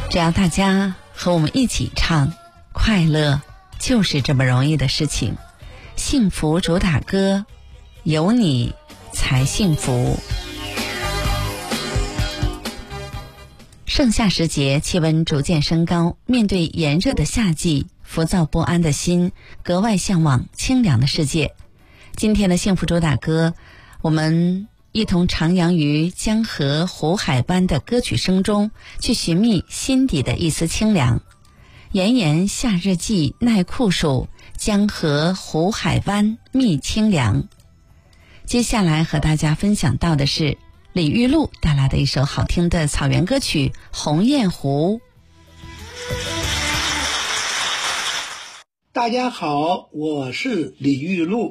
只要大家和我们一起唱，快乐就是这么容易的事情。幸福主打歌，有你才幸福。盛夏时节，气温逐渐升高，面对炎热的夏季，浮躁不安的心格外向往清凉的世界。今天的幸福主打歌，我们一同徜徉于江河湖海湾的歌曲声中，去寻觅心底的一丝清凉。炎炎夏日季，耐酷暑，江河湖海湾觅清凉。接下来和大家分享到的是李玉露带来的一首好听的草原歌曲《红雁湖》。 大家好，我是李玉露。